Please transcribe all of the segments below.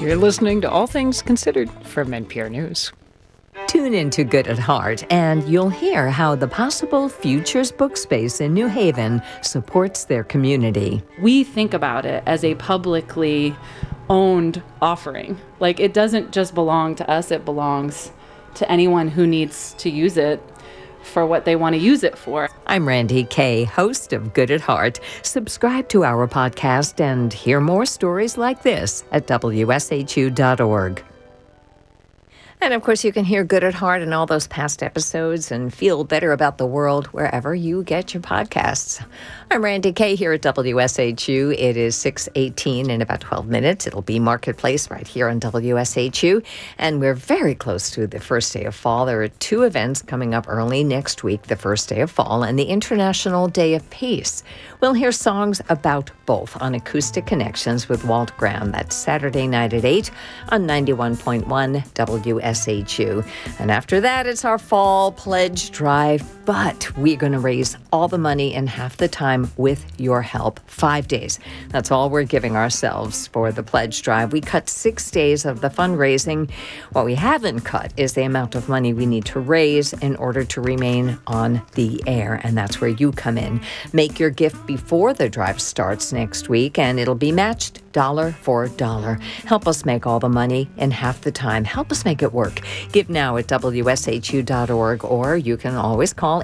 You're listening to All Things Considered from NPR News. Tune into Good at Heart, and you'll hear how the Possible Futures book space in New Haven supports their community. We think about it as a publicly owned offering. Like, it doesn't just belong to us, it belongs to anyone who needs to use it for what they want to use it for. I'm Randy Kay, host of Good at Heart. Subscribe to our podcast and hear more stories like this at WSHU.org. And of course, you can hear Good at Heart and all those past episodes and feel better about the world wherever you get your podcasts. I'm Randy Kay here at WSHU. It is 6:18 in about 12 minutes. It'll be Marketplace right here on WSHU. And we're very close to the first day of fall. There are two events coming up early next week, the first day of fall and the International Day of Peace. We'll hear songs about both on Acoustic Connections with Walt Graham. That's Saturday night at 8 on 91.1 WSHU. And after that, it's our fall pledge drive. But we're going to raise all the money in half the time with your help. 5 days. That's all we're giving ourselves for the pledge drive. We cut 6 days of the fundraising. What we haven't cut is the amount of money we need to raise in order to remain on the air. And that's where you come in. Make your gift before the drive starts next week, and it'll be matched dollar for dollar. Help us make all the money in half the time. Help us make it work. Give now at WSHU.org, or you can always call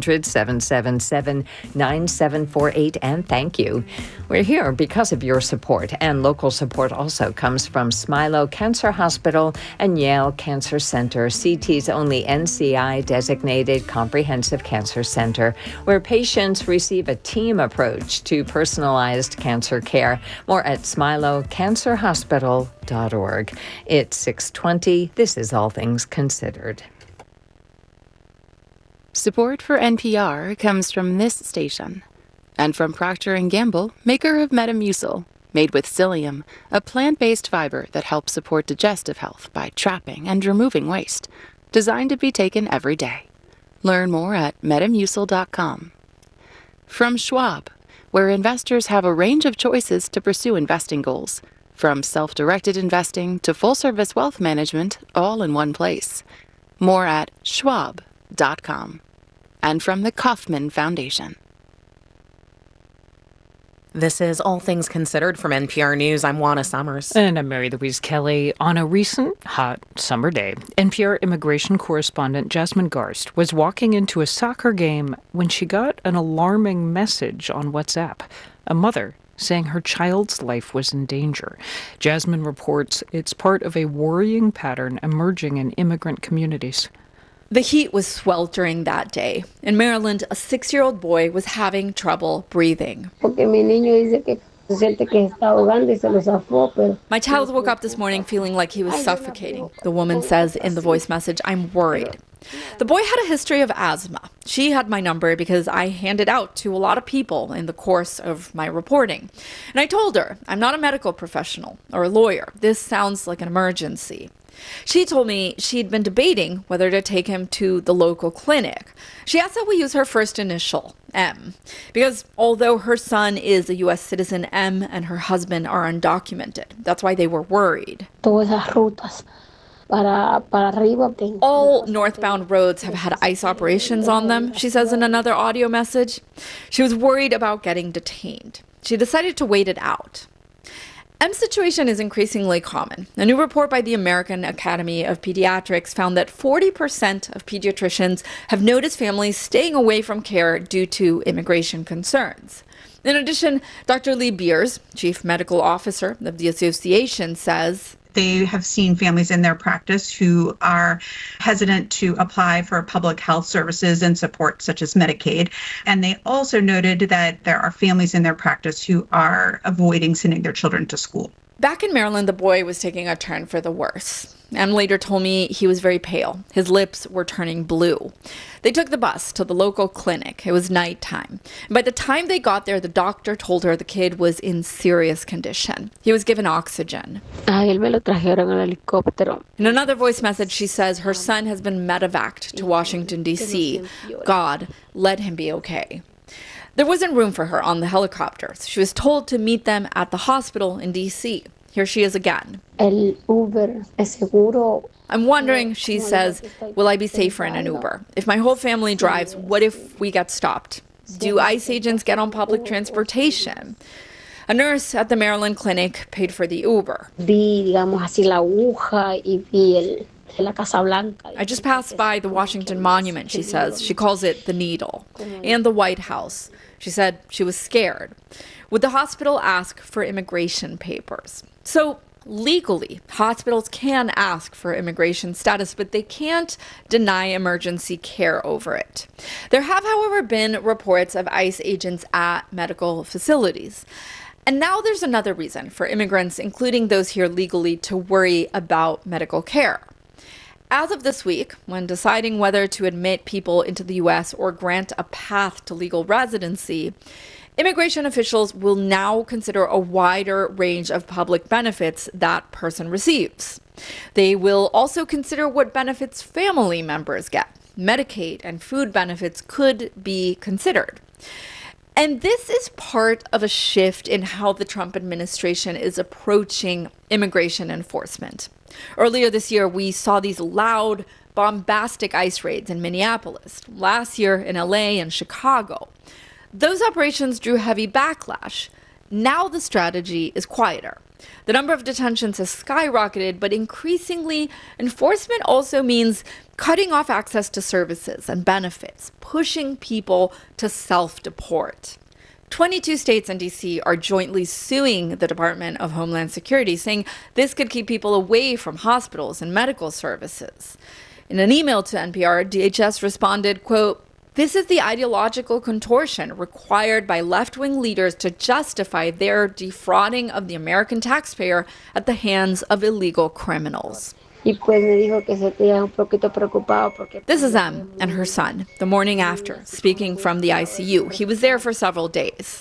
800-777-9748, and thank you. We're here because of your support, and local support also comes from Smilow Cancer Hospital and Yale Cancer Center, CT's only NCI-designated comprehensive cancer center, where patients receive a team approach to personalized cancer care. More at smilowcancerhospital.org. It's 6:20. This is All Things Considered. Support for NPR comes from this station and from Procter & Gamble, maker of Metamucil, made with psyllium, a plant-based fiber that helps support digestive health by trapping and removing waste, designed to be taken every day. Learn more at metamucil.com. From Schwab, where investors have a range of choices to pursue investing goals, from self-directed investing to full-service wealth management, all in one place. More at schwab.com. And from the Kauffman Foundation. This is All Things Considered from NPR News. I'm Juana Summers. And I'm Mary Louise Kelly. On a recent hot summer day, NPR immigration correspondent Jasmine Garst was walking into a soccer game when she got an alarming message on WhatsApp. A mother saying her child's life was in danger. Jasmine reports it's part of a worrying pattern emerging in immigrant communities. The heat was sweltering that day. In Maryland, a 6-year-old boy was having trouble breathing. My child woke up this morning feeling like he was suffocating. The woman says in the voice message, "I'm worried." The boy had a history of asthma. She had my number because I handed out to a lot of people in the course of my reporting. And I told her, I'm not a medical professional or a lawyer. This sounds like an emergency. She told me she'd been debating whether to take him to the local clinic. She asked that we use her first initial, M, because although her son is a U.S. citizen, M and her husband are undocumented. That's why they were worried. All northbound roads have had ICE operations on them, she says in another audio message. She was worried about getting detained. She decided to wait it out. M's situation is increasingly common. A new report by the American Academy of Pediatrics found that 40% of pediatricians have noticed families staying away from care due to immigration concerns. In addition, Dr. Lee Beers, chief medical officer of the association, says they have seen families in their practice who are hesitant to apply for public health services and support such as Medicaid. And they also noted that there are families in their practice who are avoiding sending their children to school. Back in Maryland, the boy was taking a turn for the worse. Em later told me he was very pale. His lips were turning blue. They took the bus to the local clinic. It was nighttime. By the time they got there, the doctor told her the kid was in serious condition. He was given oxygen. In another voice message, she says her son has been medevaced to Washington, D.C. God, let him be okay. There wasn't room for her on the helicopter. She was told to meet them at the hospital in D.C. Here she is again. El Uber es seguro. I'm wondering, she says, will I be safer in an Uber? If my whole family drives, what if we get stopped? Do ICE agents get on public transportation? A nurse at the Maryland clinic paid for the Uber. Vi, digamos así, la aguja y vi la Casa Blanca. I just passed by the Washington Monument, she says. She calls it the Needle. And the White House. She said she was scared. Would the hospital ask for immigration papers? So legally, hospitals can ask for immigration status, but they can't deny emergency care over it. There have, however, been reports of ICE agents at medical facilities. And now there's another reason for immigrants, including those here legally, to worry about medical care. As of this week, when deciding whether to admit people into the U.S. or grant a path to legal residency, immigration officials will now consider a wider range of public benefits that person receives. They will also consider what benefits family members get. Medicaid and food benefits could be considered. And this is part of a shift in how the Trump administration is approaching immigration enforcement. Earlier this year, we saw these loud, bombastic ICE raids in Minneapolis. Last year in LA and Chicago. Those operations drew heavy backlash. Now the strategy is quieter. The number of detentions has skyrocketed, but increasingly, enforcement also means cutting off access to services and benefits, pushing people to self-deport. 22 states and D.C. are jointly suing the Department of Homeland Security, saying this could keep people away from hospitals and medical services. In an email to NPR, DHS responded, quote, "This is the ideological contortion required by left-wing leaders to justify their defrauding of the American taxpayer at the hands of illegal criminals." This is Em and her son, the morning after, speaking from the ICU. He was there for several days.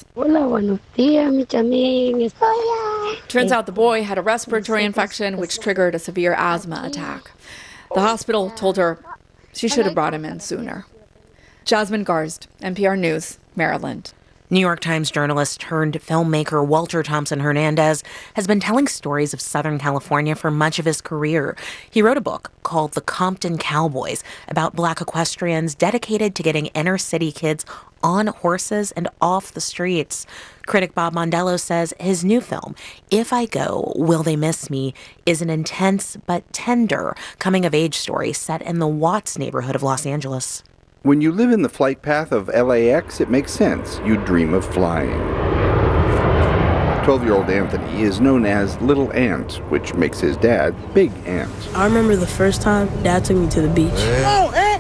Turns out the boy had a respiratory infection, which triggered a severe asthma attack. The hospital told her she should have brought him in sooner. Jasmine Garsd, NPR News, Maryland. New York Times journalist turned filmmaker Walter Thompson Hernandez has been telling stories of Southern California for much of his career. He wrote a book called The Compton Cowboys about Black equestrians dedicated to getting inner city kids on horses and off the streets. Critic Bob Mondello says his new film, If I Go, Will They Miss Me, is an intense but tender coming-of-age story set in the Watts neighborhood of Los Angeles. When you live in the flight path of LAX, it makes sense. You dream of flying. 12-year-old Anthony is known as Little Ant, which makes his dad Big Ant. I remember the first time Dad took me to the beach. Come on, Ant!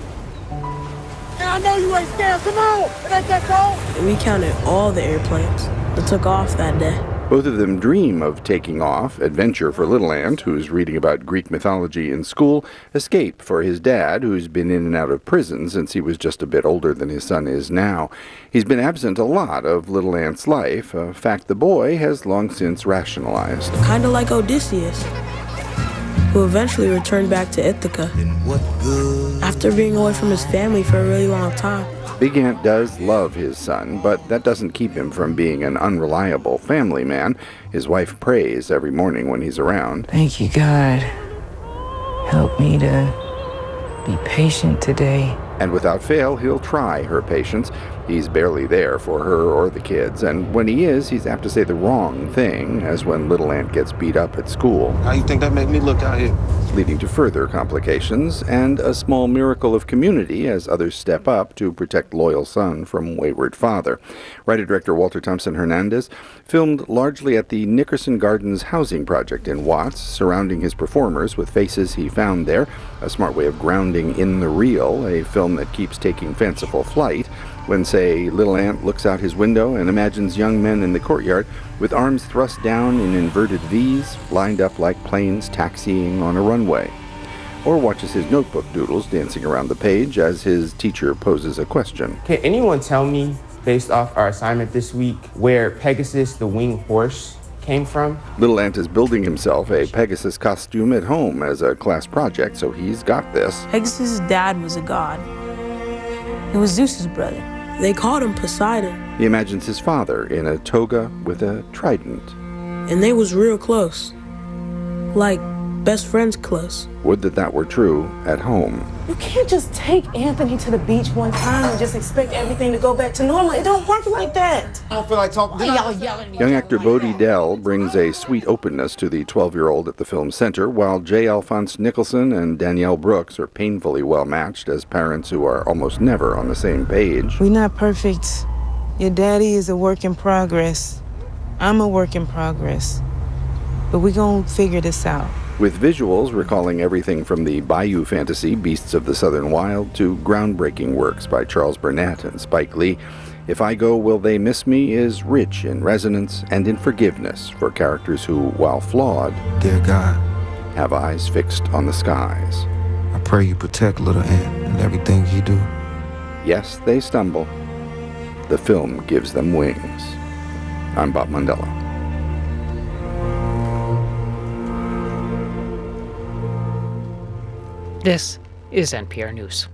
I know you ain't scared. Come on! It ain't that cold. And we counted all the airplanes that took off that day. Both of them dream of taking off. Adventure for Little Ant, who's reading about Greek mythology in school. Escape for his dad, who's been in and out of prison since he was just a bit older than his son is now. He's been absent a lot of Little Ant's life, a fact the boy has long since rationalized. Kind of like Odysseus, who eventually returned back to Ithaca after being away from his family for a really long time. Big Ant does love his son, but that doesn't keep him from being an unreliable family man. His wife prays every morning when he's around. Thank you, God. Help me to be patient today. And without fail, he'll try her patience. He's barely there for her or the kids, and when he is, he's apt to say the wrong thing, as when Little Ant gets beat up at school. How you think that make me look out here? Leading to further complications and a small miracle of community as others step up to protect loyal son from wayward father. Writer-director Walter Thompson Hernandez filmed largely at the Nickerson Gardens housing project in Watts, surrounding his performers with faces he found there, a smart way of grounding in the real, a film that keeps taking fanciful flight. When, say, Little Ant looks out his window and imagines young men in the courtyard with arms thrust down in inverted V's, lined up like planes taxiing on a runway. Or watches his notebook doodles dancing around the page as his teacher poses a question. Can anyone tell me, based off our assignment this week, where Pegasus the winged horse came from? Little Ant is building himself a Pegasus costume at home as a class project, so he's got this. Pegasus' dad was a god. He was Zeus's brother. They called him Poseidon. He imagines his father in a toga with a trident. And they was real close. like best friends close. Would that were true at home. You can't just take Anthony to the beach one time and just expect everything to go back to normal. It don't work like that. I don't feel like talking. Y'all yelling at me. Young actor Bodie Dell brings a sweet openness to the 12-year-old at the film center, while J. Alphonse Nicholson and Danielle Brooks are painfully well-matched as parents who are almost never on the same page. We're not perfect. Your daddy is a work in progress. I'm a work in progress. But we're gonna figure this out. With visuals recalling everything from the Bayou fantasy Beasts of the Southern Wild to groundbreaking works by Charles Burnett and Spike Lee, If I Go, Will They Miss Me is rich in resonance and in forgiveness for characters who, while flawed, dear God, have eyes fixed on the skies. I pray you protect little Ant and everything he do. Yes, they stumble. The film gives them wings. I'm Bob Mandela. This is NPR News.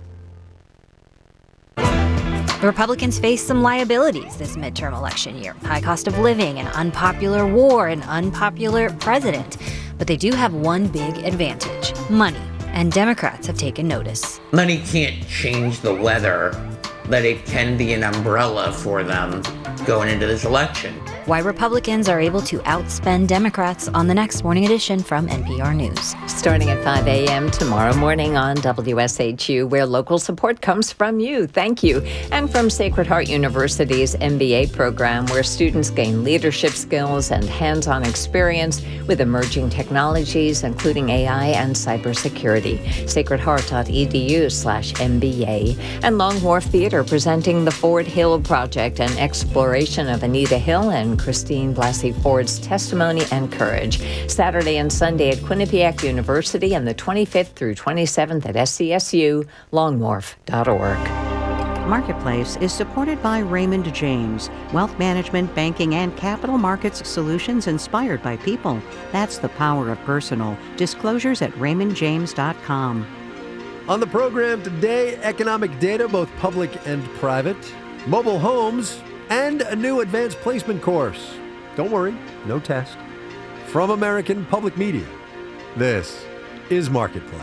Republicans face some liabilities this midterm election year. High cost of living, an unpopular war, an unpopular president. But they do have one big advantage: money. And Democrats have taken notice. Money can't change the weather, but it can be an umbrella for them going into this election. Why Republicans are able to outspend Democrats on the next Morning Edition from NPR News. Starting at 5 a.m. tomorrow morning on WSHU, where local support comes from you. Thank you. And from Sacred Heart University's MBA program, where students gain leadership skills and hands-on experience with emerging technologies, including AI and cybersecurity. sacredheart.edu/MBA. And Long Wharf Theater presenting the Ford Hill Project, an exploration of Anita Hill and Christine Blasey Ford's testimony and courage. Saturday and Sunday at Quinnipiac University and the 25th through 27th at SCSU, longwharf.org. Marketplace is supported by Raymond James, wealth management, banking, and capital markets solutions inspired by people. That's the power of personal. Disclosures at raymondjames.com. On the program today, economic data, both public and private, mobile homes, and a new advanced placement course. Don't worry, no test. From American Public Media, this is Marketplace.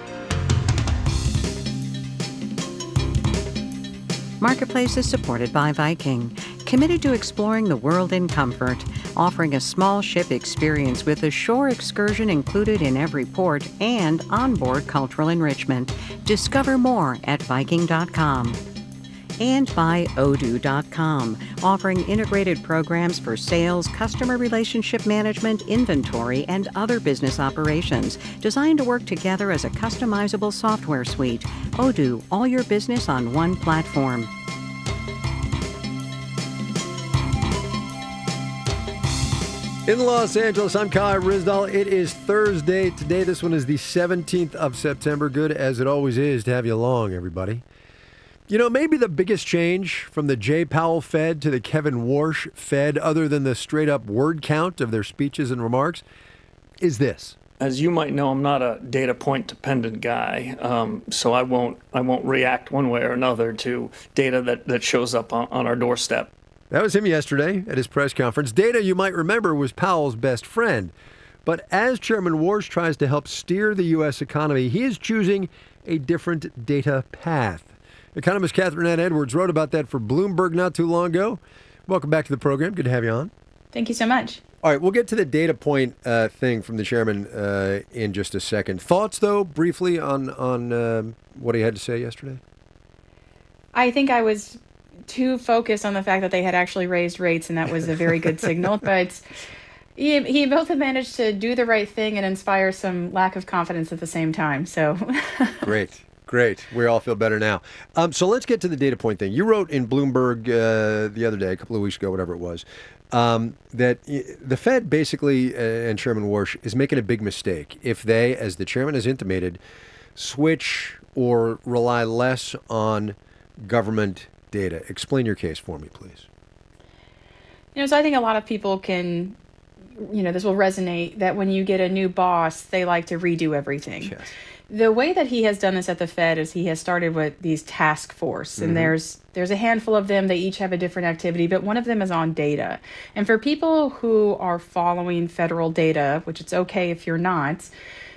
Marketplace is supported by Viking, committed to exploring the world in comfort, offering a small ship experience with a shore excursion included in every port and onboard cultural enrichment. Discover more at Viking.com. And by Odoo.com, offering integrated programs for sales, customer relationship management, inventory, and other business operations, designed to work together as a customizable software suite. Odoo, all your business on one platform. In Los Angeles, I'm Kai Ryssdal. It is Thursday. Today, this one is the 17th of September. Good as it always is to have you along, everybody. You know, maybe the biggest change from the Jay Powell Fed to the Kevin Warsh Fed, other than the straight-up word count of their speeches and remarks, is this. As you might know, I'm not a data point dependent guy, so I won't react one way or another to data that shows up on our doorstep. That was him yesterday at his press conference. Data, you might remember, was Powell's best friend. But as Chairman Warsh tries to help steer the U.S. economy, he is choosing a different data path. Economist Catherine Ann Edwards wrote about that for Bloomberg not too long ago. Welcome back to the program. Good to have you on. Thank you so much. All right, we'll get to the data point thing from the chairman in just a second. Thoughts, though, briefly on what he had to say yesterday? I think I was too focused on the fact that they had actually raised rates, and that was a very good signal. But he both have managed to do the right thing and inspire some lack of confidence at the same time. So Great. We all feel better now. So let's get to the data point thing. You wrote in Bloomberg the other day, a couple of weeks ago, whatever it was, that the Fed basically, and Chairman Warsh, is making a big mistake if they, as the chairman has intimated, switch or rely less on government data. Explain your case for me, please. So I think a lot of people can this will resonate, that when you get a new boss, they like to redo everything. Yes. The way that he has done this at the Fed is he has started with these task force, and there's a handful of them. They each have a different activity, but one of them is on data. And for people who are following federal data, which it's okay if you're not,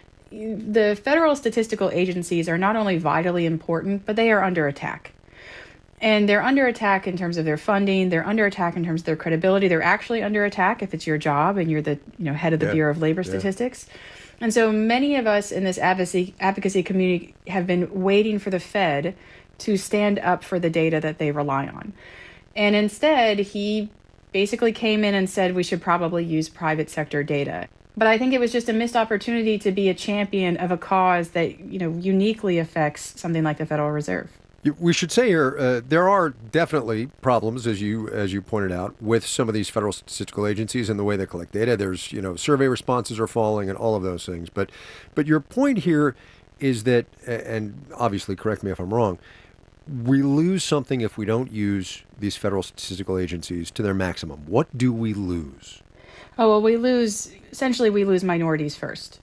the federal statistical agencies are not only vitally important, but they are under attack. And they're under attack in terms of their funding. They're under attack in terms of their credibility. They're actually under attack if it's your job and you're the head of the Bureau of Labor Statistics. And so many of us in this advocacy community have been waiting for the Fed to stand up for the data that they rely on. And instead, he basically came in and said we should probably use private sector data. But I think it was just a missed opportunity to be a champion of a cause that, uniquely affects something like the Federal Reserve. We should say here, there are definitely problems, as you pointed out, with some of these federal statistical agencies and the way they collect data. There's, survey responses are falling and all of those things. But your point here is that, and obviously correct me if I'm wrong, we lose something if we don't use these federal statistical agencies to their maximum. What do we lose? Oh, well, we lose minorities first.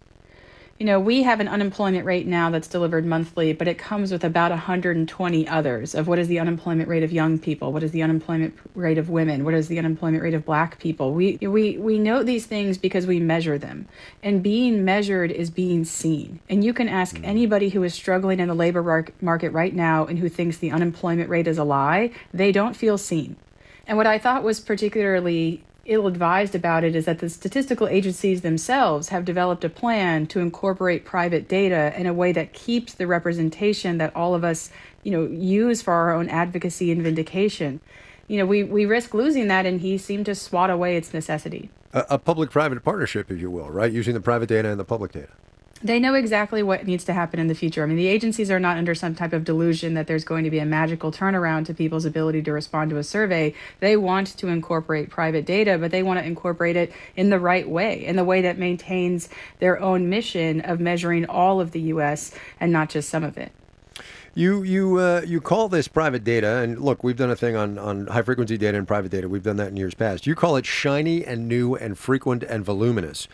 We have an unemployment rate now that's delivered monthly, but it comes with about 120 others of what is the unemployment rate of young people, what is the unemployment rate of women, what is the unemployment rate of Black people. We know these things because we measure them, and being measured is being seen. And you can ask anybody who is struggling in the labor market right now and who thinks the unemployment rate is a lie, they don't feel seen. And what I thought was particularly ill-advised about it is that the statistical agencies themselves have developed a plan to incorporate private data in a way that keeps the representation that all of us, use for our own advocacy and vindication. We risk losing that, and he seemed to swat away its necessity. A public-private partnership, if you will, right? Using the private data and the public data. They know exactly what needs to happen in the future. I mean, the agencies are not under some type of delusion that there's going to be a magical turnaround to people's ability to respond to a survey. They want to incorporate private data, but they want to incorporate it in the right way, in the way that maintains their own mission of measuring all of the U.S. and not just some of it. You call this private data, and look, we've done a thing on high frequency data and private data. We've done that in years past. You call it shiny and new and frequent and voluminous.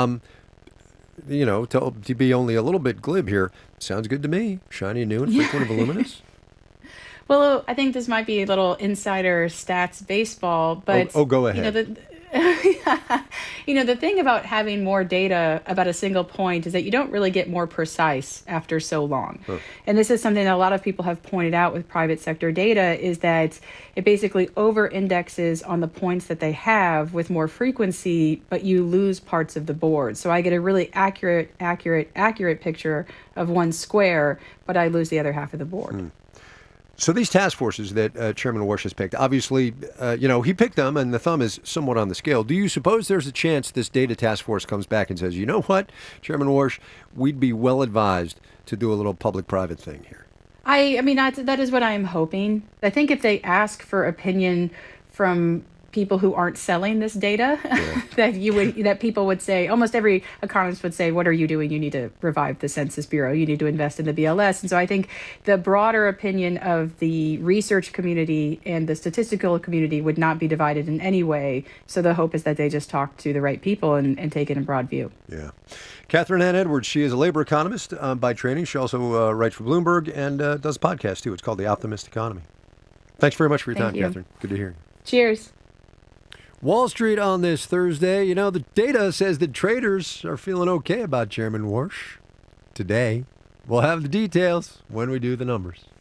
To be only a little bit glib here, sounds good to me. Shiny, new, and frequent and voluminous. Well, I think this might be a little insider stats baseball, but go ahead. The thing about having more data about a single point is that you don't really get more precise after so long. And this is something that a lot of people have pointed out with private sector data, is that it basically over-indexes on the points that they have with more frequency, but you lose parts of the board. So I get a really accurate picture of one square, but I lose the other half of the board. So these task forces that Chairman Warsh has picked, obviously, he picked them, and the thumb is somewhat on the scale. Do you suppose there's a chance this data task force comes back and says, you know what, Chairman Warsh, we'd be well advised to do a little public-private thing here? I mean, that is what I am hoping. I think if they ask for opinion from people who aren't selling this data, that people would say, almost every economist would say, what are you doing? You need to revive the Census Bureau. You need to invest in the BLS. And so I think the broader opinion of the research community and the statistical community would not be divided in any way. So the hope is that they just talk to the right people and take it in broad view. Yeah. Catherine Ann Edwards, she is a labor economist by training. She also writes for Bloomberg and does a podcast, too. It's called The Optimist Economy. Thanks very much for your time, Catherine. Good to hear you. Cheers. Wall Street on this Thursday. The data says that traders are feeling okay about Chairman Warsh today. We'll have the details when we do the numbers.